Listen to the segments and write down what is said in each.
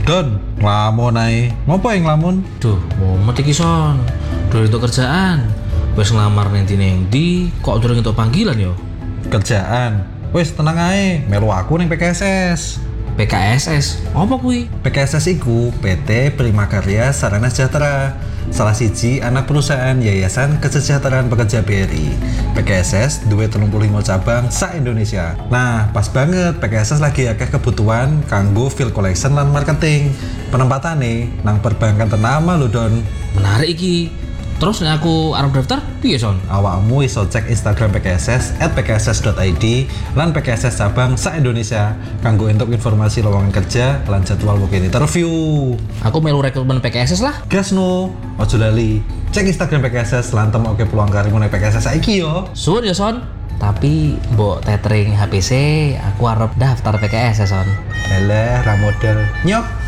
Don, ngelamun ae. Ngopo yang ngelamun? Duh, mumet iki son. Durung entuk kerjaan. Wis nglamar nang ndi kok durung entuk panggilan yo. Kerjaan. Wis tenang ae, melu aku ning PKSS. PKSS. Apa kuwi? PKSS iku PT Prima Karya Sarana Sejahtera. Salah siji anak perusahaan Yayasan Kesejahteraan Pekerja BRI. PKSS duwe 35 cabang sa-Indonesia. Nah, pas banget PKSS lagi akeh kebutuhan kanggo field collection lan marketing. Penempatane nang perbankan ternama lho Don. Menarik iki. Terus nek aku arep daftar piye son? Awakmu iso cek Instagram PKSS @pkss.id lan PKSS cabang sa-Indonesia kanggo entuk informasi lowongan kerja lan jadwal booking interview. Aku melu rekrutmen PKSS lah. Gas no, ojo lali. Cek Instagram PKSS lan temokke peluang karirmu nang PKSS saiki yo. Suwun ya son. Tapi mbok tethering HPC, aku arep daftar PKSS son. Alah, ra modal. Nyok.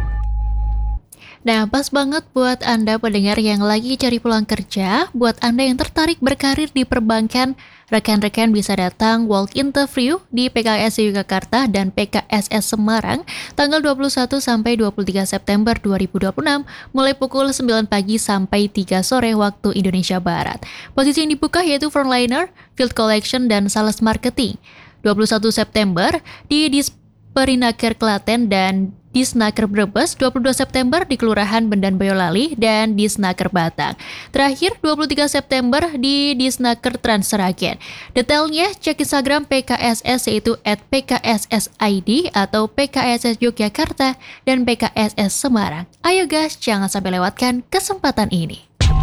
Nah, pas banget buat Anda pendengar yang lagi cari peluang kerja, buat Anda yang tertarik berkarir di perbankan, rekan-rekan bisa datang walk interview di PKSS Yogyakarta dan PKSS Semarang tanggal 21 sampai 23 September 2026 mulai pukul 9 pagi sampai 3 sore waktu Indonesia Barat. Posisi yang dibuka yaitu frontliner, field collection, dan sales marketing. 21 September di Disperinaker Klaten dan Disnaker Brebes, 22 September di Kelurahan Bendan Boyolali dan Disnaker Batang. Terakhir 23 September di Disnaker Transragen. Detailnya cek Instagram PKSS yaitu @pkssid atau PKSS Yogyakarta dan PKSS Semarang. Ayo guys, jangan sampai lewatkan kesempatan ini.